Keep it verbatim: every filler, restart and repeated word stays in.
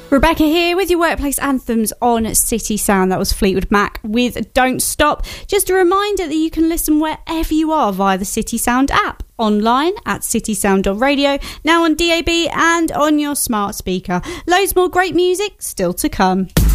Rebecca here with your workplace anthems on City Sound. That was Fleetwood Mac with Don't Stop. Just a reminder that you can listen wherever you are via the City Sound app, online at citysound dot radio, now on D A B and on your smart speaker. Loads more great music still to come.